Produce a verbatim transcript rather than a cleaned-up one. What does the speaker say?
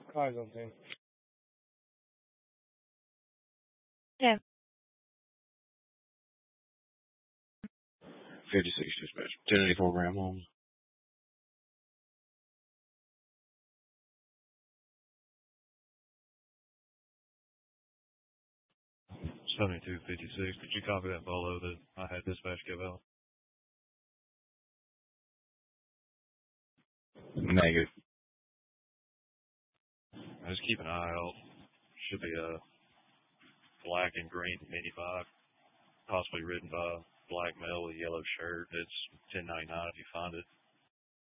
Cars on thing. Yeah. fifty-six dispatch. ten eighty-four Graham Homes. seventy-two fifty-six. Could you copy that bolo that I had dispatch give out? Negative. I just keep an eye out. Should be a black and green mini five, possibly ridden by a black male with a yellow shirt. It's ten ninety-nine if you find it.